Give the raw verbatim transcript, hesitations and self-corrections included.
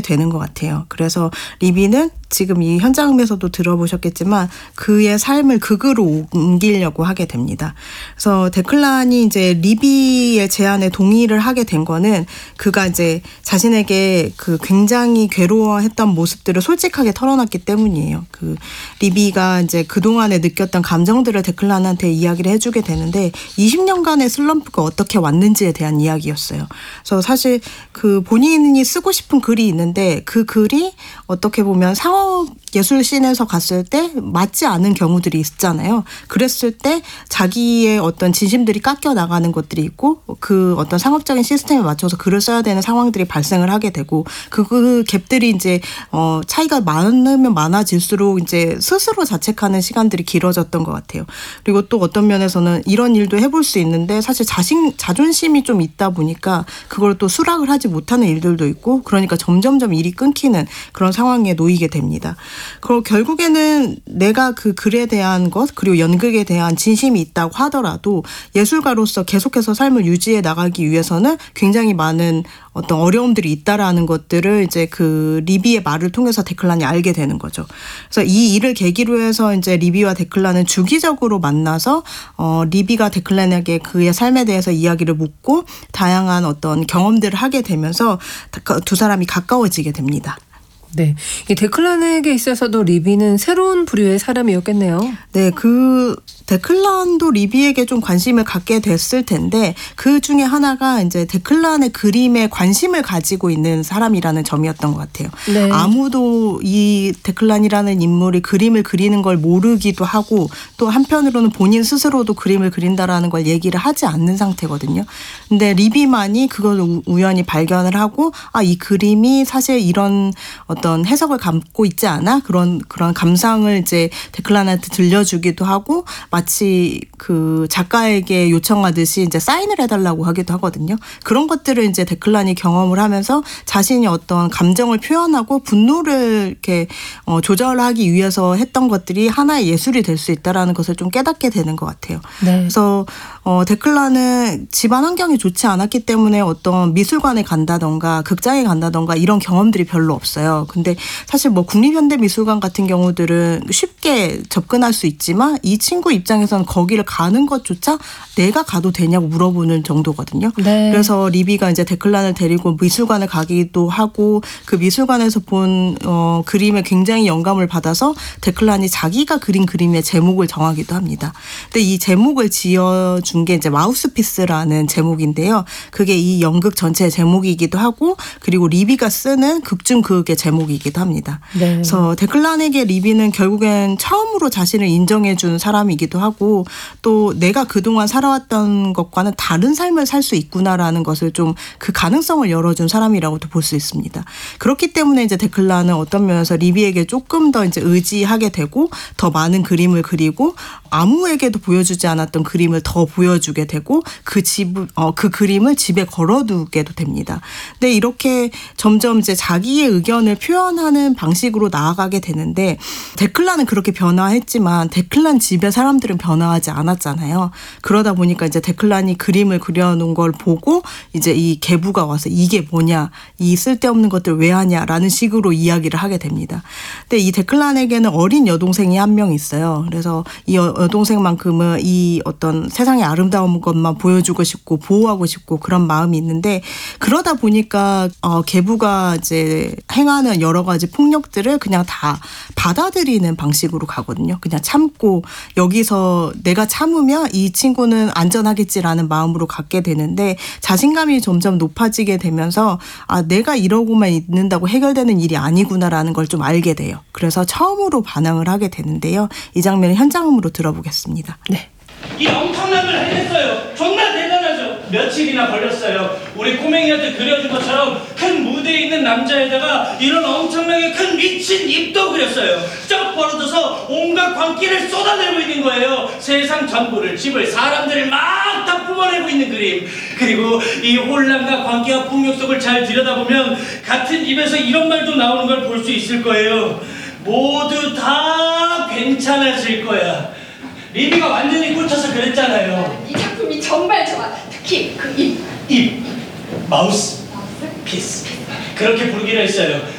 되는 것 같아요. 그래서 리비는 지금 이 현장음에서도 들어보셨겠지만 그의 삶을 극으로 옮기려고 하게 됩니다. 그래서 데클란이 이제 리비의 제안에 동의를 하게 된 거는 그가 이제 자신에게 그 굉장히 괴로워했던 모습들을 솔직하게 털어놨기 때문이에요. 그 리비가 이제 그동안에 느꼈던 감정들을 데클란한테 이야기를 해주게 되는데 이십 년간의 슬럼프가 어떻게 왔는지에 대한 이야기였어요. 그래서 사실 그 본인이 쓰고 싶은 글이 있는데 그 글이 어떻게 보면 상업 예술씬에서 갔을 때 맞지 않은 경우들이 있잖아요. 그랬을 때 자기의 어떤 진심들이 깎여 나가는 것들이 있고 그 어떤 상업적인 시스템에 맞춰서 글을 써야 되는 상황들이 발생을 하게 되고 그, 그 갭들이 이제 어 차이가 많으면 많아질수록 이제 스스로 자책하는 시간들이 길어졌던 것 같아요. 그리고 또 어떤 면에서는 이런 일도 해볼 수 있는데 사실 자신 자존심이 좀 있다 보니까 그걸 또 수락을 하지 못하는 일들도 있고 그러니까 점점점 일이 끊기는 그런 상황에 놓이게 됩니다. 그리고 결국에는 내가 그 글에 대한 것 그리고 연극에 대한 진심이 있다고 하더라도 예술가로서 계속해서 삶을 유지해 나가기 위해서는 굉장히 많은 어떤 어려움들이 있다라는 것들을 이제 그 리비의 말을 통해서 데클란이 알게 되는 거죠. 그래서 이 일을 계기로 해서 이제 리비와 데클란은 주기적으로 만나서 어 리비가 데클란에게 그의 삶에 대해서 이야기를 묻고 다양한 어떤 경험들을 하게 되면서 두 사람이 가까워지게 됩니다. 네, 이 데클란에게 있어서도 리비는 새로운 부류의 사람이었겠네요. 네, 그 데클란도 리비에게 좀 관심을 갖게 됐을 텐데 그 중에 하나가 이제 데클란의 그림에 관심을 가지고 있는 사람이라는 점이었던 것 같아요. 네. 아무도 이 데클란이라는 인물이 그림을 그리는 걸 모르기도 하고 또 한편으로는 본인 스스로도 그림을 그린다라는 걸 얘기를 하지 않는 상태거든요. 근데 리비만이 그걸 우연히 발견을 하고 아, 이 그림이 사실 이런 어떤 해석을 담고 있지 않아? 그런 그런 감상을 이제 데클란한테 들려주기도 하고 마치 그 작가에게 요청하듯이 이제 사인을 해달라고 하기도 하거든요. 그런 것들을 이제 데클란이 경험을 하면서 자신이 어떤 감정을 표현하고 분노를 이렇게 어, 조절하기 위해서 했던 것들이 하나의 예술이 될 수 있다라는 것을 좀 깨닫게 되는 것 같아요. 네. 그래서 어, 데클란은 집안 환경이 좋지 않았기 때문에 어떤 미술관에 간다던가 극장에 간다던가 이런 경험들이 별로 없어요. 근데 사실 뭐 국립현대미술관 같은 경우들은 쉽게 접근할 수 있지만 이 친구 입장에서는 거기를 가는 것조차 내가 가도 되냐고 물어보는 정도거든요. 네. 그래서 리비가 이제 데클란을 데리고 미술관을 가기도 하고 그 미술관에서 본 어, 그림에 굉장히 영감을 받아서 데클란이 자기가 그린 그림의 제목을 정하기도 합니다. 근데 이 제목을 지어준 게 이제 마우스피스라는 제목인데요. 그게 이 연극 전체의 제목이기도 하고 그리고 리비가 쓰는 극중극의 제목이기도 합니다. 네. 그래서 데클란에게 리비는 결국엔 처음으로 자신을 인정해준 사람이기도 하고 또 내가 그동안 살아왔던 것과는 다른 삶을 살 수 있구나라는 것을 좀 그 가능성을 열어준 사람이라고도 볼 수 있습니다. 그렇기 때문에 이제 데클란은 어떤 면에서 리비에게 조금 더 이제 의지하게 되고 더 많은 그림을 그리고 아무에게도 보여주지 않았던 그림을 더 보여주게 되고 그 집, 어, 그 그림을 집에 걸어두게도 됩니다. 근데 이렇게 점점 이제 자기의 의견을 표현하는 방식으로 나아가게 되는데 데클란은 그렇게 변화했지만 데클란 집의 사람들은 변화하지 않았잖아요. 그러다 보니까 이제 데클란이 그림을 그려놓은 걸 보고 이제 이 계부가 와서 이게 뭐냐, 이 쓸데없는 것들 왜 하냐라는 식으로 이야기를 하게 됩니다. 근데 이 데클란에게는 어린 여동생이 한 명 있어요. 그래서 이 여동생만큼은 이 어떤 세상의 아름다운 것만 보여주고 싶고 보호하고 싶고 그런 마음이 있는데 그러다 보니까 어, 계부가 이제 행하는 여러 가지 폭력들을 그냥 다 받아들이는 방식으로 가거든요. 그냥 참고 여기서 내가 참으면 이 친구는 안전하겠지라는 마음으로 갖게 되는데 자신감이 점점 높아지게 되면서 아 내가 이러고만 있는다고 해결되는 일이 아니구나라는 걸 좀 알게 돼요. 그래서 처음으로 반항을 하게 되는데요. 이 장면을 현장음으로 들어보겠습니다. 네. 이 엄청난 걸 해냈어요. 정말 대단하죠. 며칠이나 걸렸어요. 우리 꼬맹이한테 그려준 것처럼 큰 무대에 있는 남자에다가 이런 엄청나게 큰 미친 입도 그렸어요. 쩍 벌어져서 온갖 광기를 쏟아내고 있는 거예요. 세상 전부를, 집을, 사람들을 막 다 뿜어내고 있는 그림. 그리고 이 혼란과 광기와 폭력 속을 잘 들여다보면 같은 입에서 이런 말도 나오는 걸 볼 수 있을 거예요. 모두 다 괜찮아질 거야. 리비가 완전히 꽂혀서 그랬잖아요. 이 작품이 정말 좋아. 특히 그 입. 입. 마우스. 피스. 그렇게 부르기로 했어요.